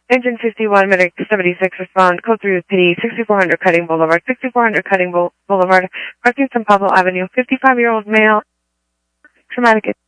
Engine 51, medic 76, respond. Code 3 with PD, 6400 Cutting Boulevard, 6400 Cutting Boulevard, parking San Pablo Avenue, 55-year-old male, traumatic.